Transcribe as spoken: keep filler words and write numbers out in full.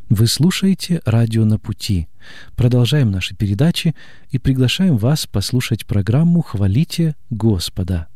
Вы слушаете «Радио на пути». Продолжаем наши передачи и приглашаем вас послушать программу «Хвалите Господа».